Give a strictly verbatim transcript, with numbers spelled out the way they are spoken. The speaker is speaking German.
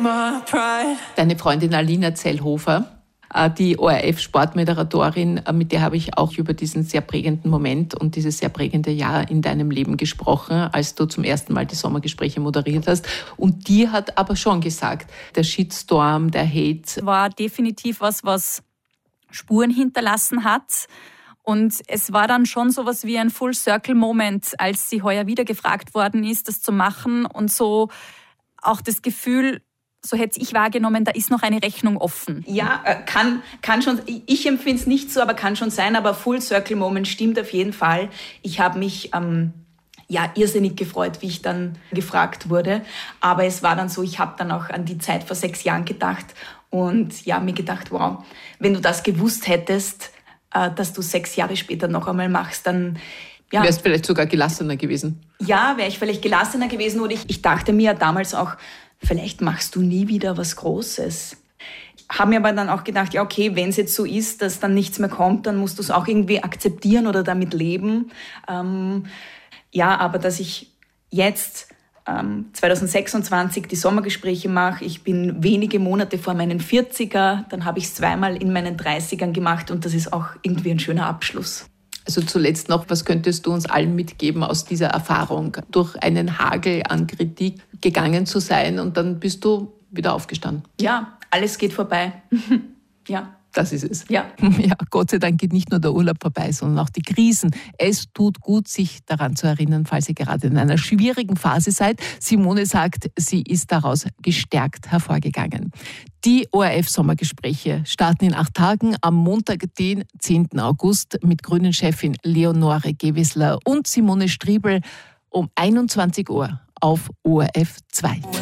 Deine Freundin Alina Zellhofer, die O R F-Sportmoderatorin, mit der habe ich auch über diesen sehr prägenden Moment und dieses sehr prägende Jahr in deinem Leben gesprochen, als du zum ersten Mal die Sommergespräche moderiert hast. Und die hat aber schon gesagt, der Shitstorm, der Hate war definitiv was, was Spuren hinterlassen hat. Und es war dann schon so was wie ein Full-Circle-Moment, als sie heuer wieder gefragt worden ist, das zu machen. Und so auch das Gefühl, so hätte ich wahrgenommen, da ist noch eine Rechnung offen. Ja, kann, kann schon, ich empfinde es nicht so, aber kann schon sein, aber Full-Circle-Moment stimmt auf jeden Fall. Ich habe mich ähm, ja irrsinnig gefreut, wie ich dann gefragt wurde, aber es war dann so, ich habe dann auch an die Zeit vor sechs Jahren gedacht und ja, mir gedacht, wow, wenn du das gewusst hättest, äh, dass du sechs Jahre später noch einmal machst, dann ja. Wärst vielleicht sogar gelassener gewesen. Ja, wäre ich vielleicht gelassener gewesen und ich, ich dachte mir damals auch, vielleicht machst du nie wieder was Großes. Ich habe mir aber dann auch gedacht, ja okay, wenn es jetzt so ist, dass dann nichts mehr kommt, dann musst du es auch irgendwie akzeptieren oder damit leben. Ähm, ja, aber dass ich jetzt ähm, zwanzig sechsundzwanzig die Sommergespräche mache, ich bin wenige Monate vor meinen vierziger, dann habe ich es zweimal in meinen dreißigern gemacht und das ist auch irgendwie ein schöner Abschluss. Also zuletzt noch, was könntest du uns allen mitgeben aus dieser Erfahrung, durch einen Hagel an Kritik gegangen zu sein und dann bist du wieder aufgestanden? Ja, alles geht vorbei. Ja. Das ist es. Ja. Ja, Gott sei Dank geht nicht nur der Urlaub vorbei, sondern auch die Krisen. Es tut gut, sich daran zu erinnern, falls ihr gerade in einer schwierigen Phase seid. Simone sagt, sie ist daraus gestärkt hervorgegangen. Die O R F-Sommergespräche starten in acht Tagen am Montag, den zehnten August, mit Grünen-Chefin Leonore Gewessler und Simone Striebel um einundzwanzig Uhr auf O R F zwei.